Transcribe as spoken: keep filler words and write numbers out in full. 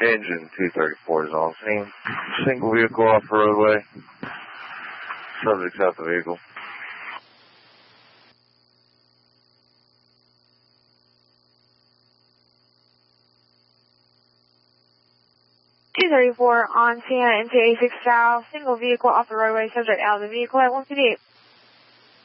Engine two thirty-four is on scene. Single vehicle off the roadway. Subject's out the vehicle. two thirty-four on scene at M two eighty-six South. Single vehicle off the roadway. Subject out of the vehicle at one fifty-eight.